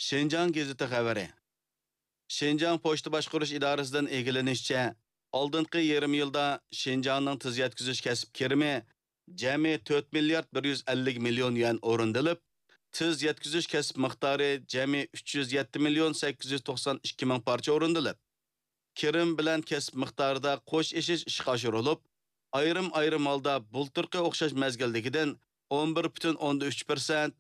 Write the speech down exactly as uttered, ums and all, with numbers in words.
Şinjan gazeti xabari. Şinjan Pochta boshqarish idorasidan egilanishicha, oldingi yarim yilda Şinjanning tez yetkazish kasb kirimi jami to'rt milliard bir yuz ellik million yuan o'rindilib, tez yetkazish kasb miqdori jami uch yuz yetti million sakkiz yuz to'qson ikki ming parcha o'rindilib, kirim bilan kasb miqdorida qo'sh eshish ishga oshirilib, ayrim-ayrim holda bulturqi o'xshash mazgildagidan o'n bir butun o'ndan uch persent